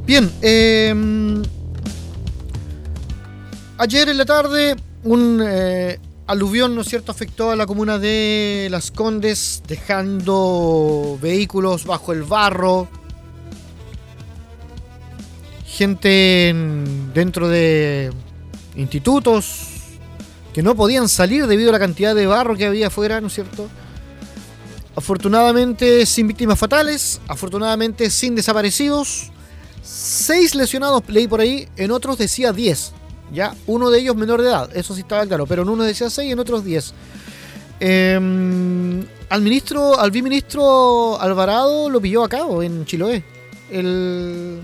Bien, ayer en la tarde un aluvión, ¿no es cierto?, afectó a la comuna de Las Condes, dejando vehículos bajo el barro, gente dentro de institutos que no podían salir debido a la cantidad de barro que había afuera, ¿no es cierto? Afortunadamente sin víctimas fatales, afortunadamente sin desaparecidos. 6 lesionados leí por ahí, en otros decía 10. Ya, uno de ellos menor de edad, eso sí estaba claro, pero en uno decía 6 y en otros 10. Al viceministro Alvarado lo pilló a cabo en Chiloé. El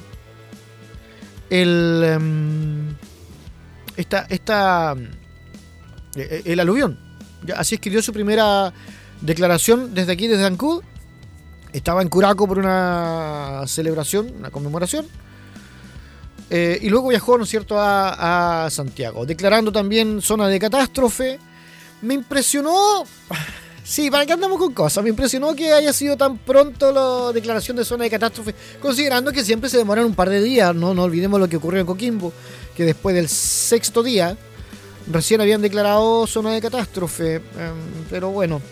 aluvión. Ya, así es que dio su primera declaración desde aquí, desde Ancud. Estaba en Curaco por una celebración, una conmemoración. Y luego viajó, ¿no es cierto?, a Santiago, declarando también zona de catástrofe. Me impresionó, sí, ¿para qué andamos con cosas? Me impresionó que haya sido tan pronto la declaración de zona de catástrofe, considerando que siempre se demoran un par de días, no olvidemos lo que ocurrió en Coquimbo, que después del 6º día recién habían declarado zona de catástrofe, pero bueno.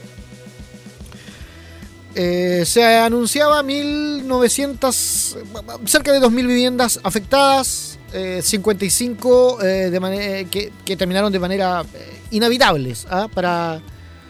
Se anunciaba 1.900, cerca de 2.000 viviendas afectadas, 55 que terminaron de manera inhabitables, para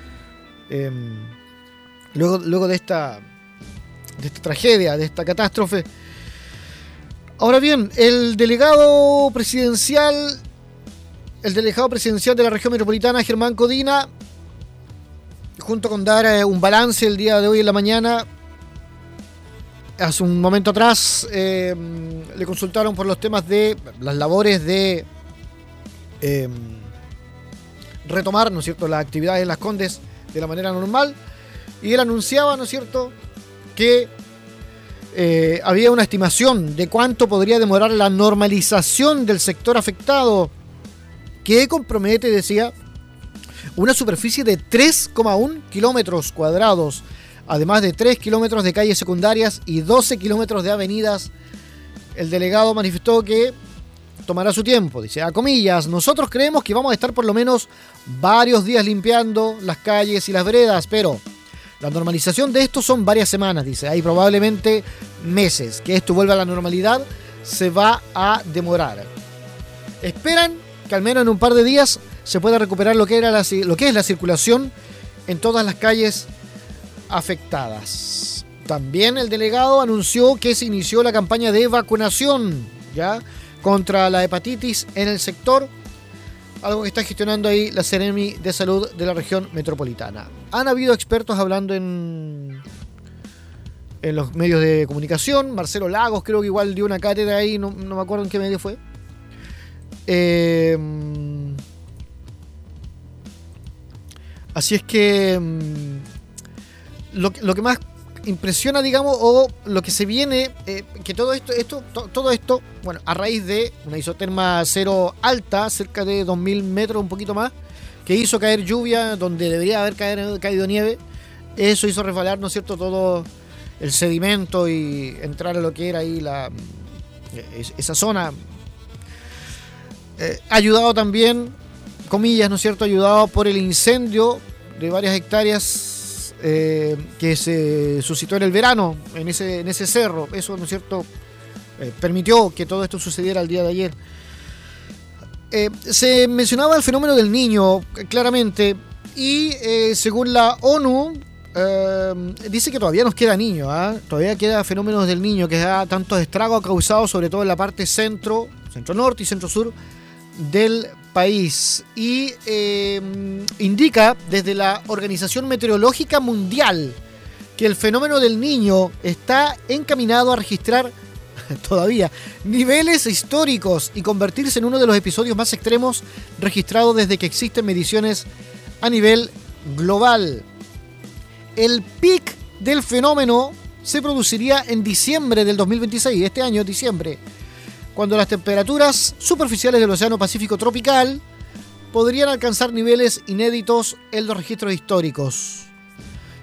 luego de esta tragedia, de esta catástrofe. Ahora bien, el delegado presidencial de la región metropolitana, Germán Codina, junto con dar un balance el día de hoy en la mañana, hace un momento atrás le consultaron por los temas de las labores de retomar, ¿no es cierto?, las actividades en Las Condes de la manera normal, y él anunciaba, ¿no es cierto?, que había una estimación de cuánto podría demorar la normalización del sector afectado, que compromete, decía, una superficie de 3,1 kilómetros cuadrados, además de 3 kilómetros de calles secundarias y 12 kilómetros de avenidas. El delegado manifestó que tomará su tiempo. Dice, a comillas, nosotros creemos que vamos a estar por lo menos varios días limpiando las calles y las veredas, pero la normalización de esto son varias semanas, dice. Hay probablemente meses. Que esto vuelva a la normalidad se va a demorar. Esperan que al menos en un par de días se pueda recuperar lo que es la circulación en todas las calles afectadas. También el delegado anunció que se inició la campaña de vacunación, ¿ya?, contra la hepatitis en el sector, algo que está gestionando ahí la Seremi de Salud de la región metropolitana. Han habido expertos hablando en los medios de comunicación. Marcelo Lagos creo que igual dio una cátedra ahí, no me acuerdo en qué medio fue. Así es que lo que más impresiona, digamos, o lo que se viene, que todo esto, bueno, a raíz de una isoterma cero alta, cerca de 2.000 metros, un poquito más, que hizo caer lluvia donde debería haber caído nieve. Eso hizo resbalar, ¿no es cierto?, todo el sedimento y entrar a lo que era ahí esa zona. Ayudado también, comillas, ¿no es cierto?, ayudado por el incendio de varias hectáreas que se suscitó en el verano en ese cerro. Eso, ¿no es cierto?, permitió que todo esto sucediera el día de ayer. Se mencionaba el fenómeno del Niño, claramente, y según la ONU, dice que todavía nos queda Niño, todavía queda fenómenos del Niño, que da tantos estragos causados sobre todo en la parte centro-norte y centro-sur del país. Y indica desde la Organización Meteorológica Mundial que el fenómeno del Niño está encaminado a registrar todavía niveles históricos y convertirse en uno de los episodios más extremos registrados desde que existen mediciones a nivel global. El pic del fenómeno se produciría en diciembre del 2026, este año, diciembre, cuando las temperaturas superficiales del Océano Pacífico tropical podrían alcanzar niveles inéditos en los registros históricos.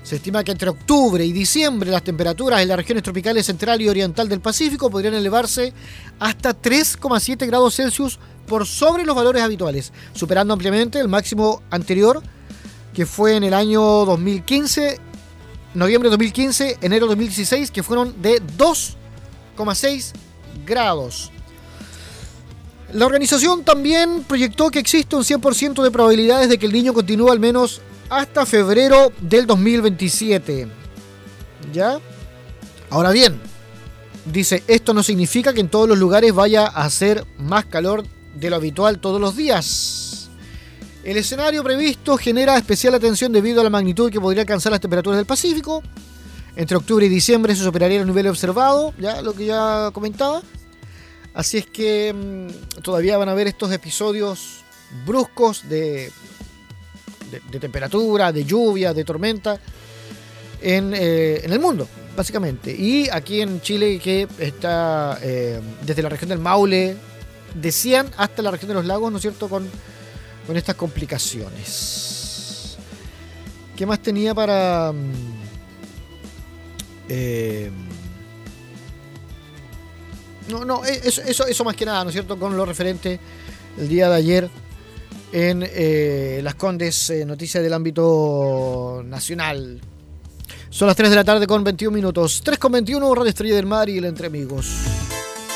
Se estima que entre octubre y diciembre las temperaturas en las regiones tropicales central y oriental del Pacífico podrían elevarse hasta 3,7 grados Celsius por sobre los valores habituales, superando ampliamente el máximo anterior, que fue en el año 2015, noviembre de 2015, enero de 2016, que fueron de 2,6 grados. La organización también proyectó que existe un 100% de probabilidades de que el Niño continúe al menos hasta febrero del 2027. ¿Ya? Ahora bien, dice, esto no significa que en todos los lugares vaya a hacer más calor de lo habitual todos los días. El escenario previsto genera especial atención debido a la magnitud que podría alcanzar las temperaturas del Pacífico. Entre octubre y diciembre se superaría el nivel observado, ya lo que ya comentaba. Así es que todavía van a haber estos episodios bruscos de temperatura, de lluvia, de tormenta en el mundo, básicamente. Y aquí en Chile, que está desde la región del Maule, decían, hasta la región de los lagos, ¿no es cierto?, con estas complicaciones. ¿Qué más tenía para...? Eso más que nada, ¿no es cierto?, con lo referente el día de ayer en Las Condes, noticias del ámbito nacional. Son las 3 de la tarde con 21 minutos. 3 con 21, Radio Estrella del Mar y el Entre Amigos.